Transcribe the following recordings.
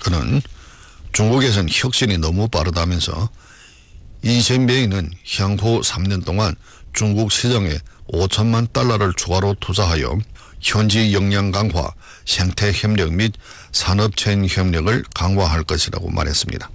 그는 중국에선 혁신이 너무 빠르다면서 이젠베이는 향후 3년 동안 중국 시장에 5천만 달러를 추가로 투자하여 현지 역량 강화, 생태 협력 및 산업체인 협력을 강화할 것이라고 말했습니다.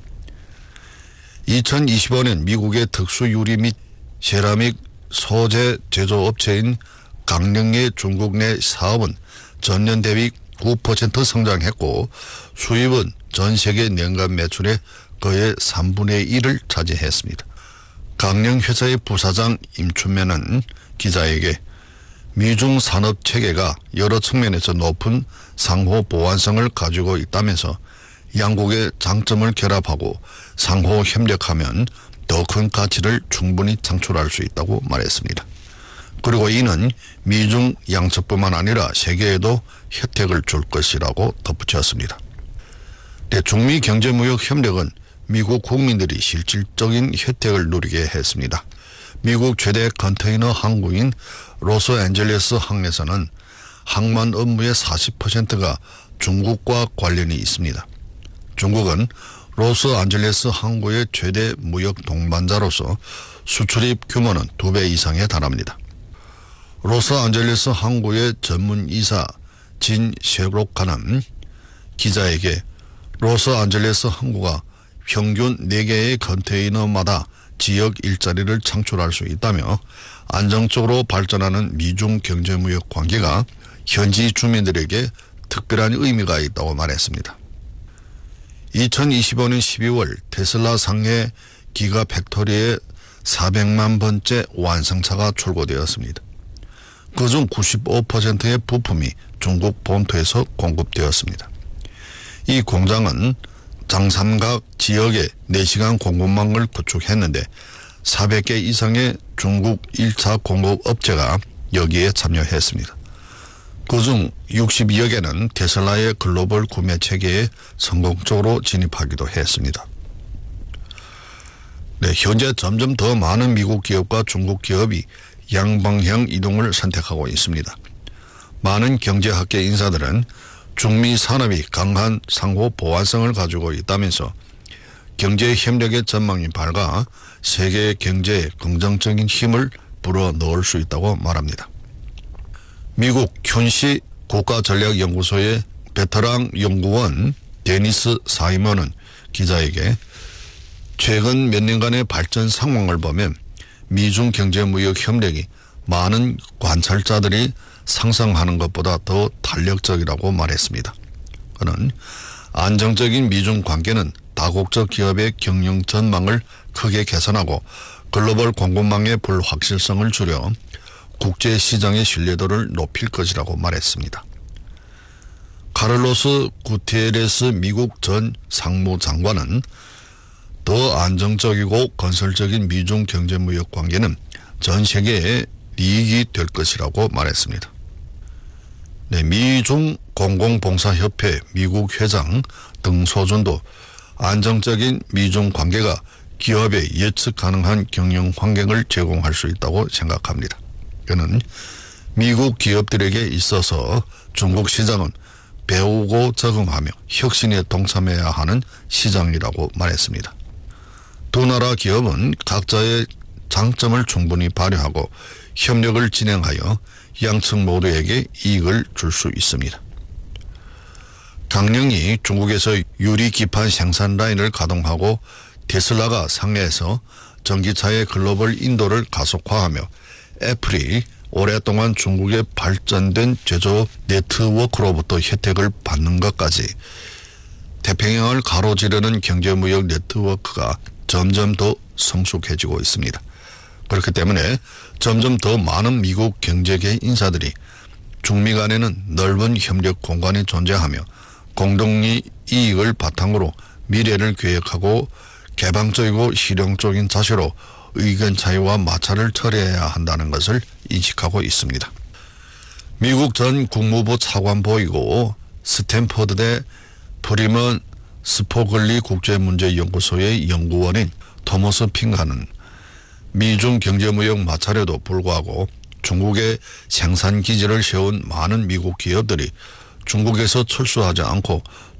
2025년 미국의 특수유리 및 세라믹 소재 제조업체인 강릉의 중국 내 사업은 전년 대비 9% 성장했고 수입은 전 세계年간 매출의 거의 3분의 1을 차지했습니다. 강릉 회사의 부사장 임춘매는 기자에게 미중 산업 체계가 여러 측면에서 높은 상호 보완성을 가지고 있다면서 양국의 장점을 결합하고 상호 협력하면 더 큰 가치를 충분히 창출할 수 있다고 말했습니다. 그리고 이는 미중 양측뿐만 아니라 세계에도 혜택을 줄 것이라고 덧붙였습니다. 중미 경제무역 협력은 미국 국민들이 실질적인 혜택을 누리게 했습니다. 미국 최대 컨테이너 항구인 로스앤젤레스 항에서는 항만 업무의 40%가 중국과 관련이 있습니다. 중국은 로스앤젤레스 항구의 최대 무역 동반자로서 수출입 규모는 2배 이상에 달합니다. 로스앤젤레스 항구의 전문이사 진 셰브로카는 기자에게 로스앤젤레스 항구가 평균 4개의 컨테이너마다 지역 일자리를 창출할 수 있다며 안정적으로 발전하는 미중 경제무역 관계가 현지 주민들에게 특별한 의미가 있다고 말했습니다. 2025년 12월 테슬라 상해 기가팩토리에 400만 번째 완성차가 출고되었습니다. 그중 95%의 부품이 중국 본토에서 공급되었습니다. 이 공장은 장삼각 지역에 4시간 공급망을 구축했는데 400개 이상의 중국 1차 공급 업체가 여기에 참여했습니다. 그중 62여 개는 테슬라의 글로벌 구매 체계에 성공적으로 진입하기도 했습니다. 현재 점점 더 많은 미국 기업과 중국 기업이 양방향 이동을 선택하고 있습니다. 많은 경제학계 인사들은 중미 산업이 강한 상호 보완성을 가지고 있다면서 경제 협력의 전망이 밝아 세계 경제에 긍정적인 힘을 불어넣을 수 있다고 말합니다. 미국 큐시 국가전략연구소의 베테랑 연구원 데니스 사이먼은 기자에게 최근 몇 년간의 발전 상황을 보면 미중 경제무역 협력이 많은 관찰자들이 상상하는 것보다 더 탄력적이라고 말했습니다. 그는 안정적인 미중 관계는 다국적 기업의 경영 전망을 크게 개선하고 글로벌 공급망의 불확실성을 줄여 국제시장의 신뢰도를 높일 것이라고 말했습니다. 카를로스 구테레스 미국 전 상무장관은 더 안정적이고 건설적인 미중 경제무역 관계는 전 세계의 이익이 될 것이라고 말했습니다. 미중 공공봉사협회 미국 회장 등소준도 안정적인 미중 관계가 기업에 예측 가능한 경영 환경을 제공할 수 있다고 생각합니다. 그는 미국 기업들에게 있어서 중국 시장은 배우고 적응하며 혁신에 동참해야 하는 시장이라고 말했습니다. 두 나라 기업은 각자의 장점을 충분히 발휘하고 협력을 진행하여 양측 모두에게 이익을 줄 수 있습니다. 강릉이 중국에서 유리 기판 생산 라인을 가동하고 테슬라가 상해에서 전기차의 글로벌 인도를 가속화하며 애플이 오랫동안 중국의 발전된 제조업 네트워크로부터 혜택을 받는 것까지 태평양을 가로지르는 경제무역 네트워크가 점점 더 성숙해지고 있습니다. 그렇기 때문에 점점 더 많은 미국 경제계 인사들이 중미 간에는 넓은 협력 공간이 존재하며 공동의 이익을 바탕으로 미래를 계획하고 개방적이고 실용적인 자세로 의견 차이와 마찰을 처리해야 한다는 것을 인식하고 있습니다. 미국 전 국무부 차관보이고 스탠퍼드대 프리먼 스포글리 국제문제연구소의 연구원인 토머스 핑가는 미중 경제무역 마찰에도 불구하고 중국에 생산기지를 세운 많은 미국 기업들이 중국에서 철수하지 않고